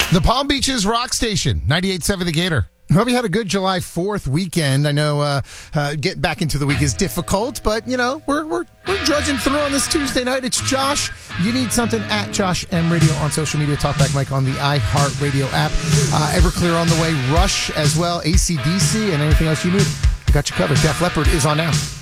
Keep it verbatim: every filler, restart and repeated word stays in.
The Palm Beaches Rock Station, ninety-eight point seven The Gator. Hope you had a good July fourth weekend. I know uh, uh, getting back into the week is difficult, but, you know, we're we're we're drudging through on this Tuesday night. It's Josh. You need something at Josh M Radio on social media. Talkback Mike on the iHeartRadio app. Uh, Everclear on the way. Rush as well. A C D C and anything else you need. We got you covered. Def Leppard is on now.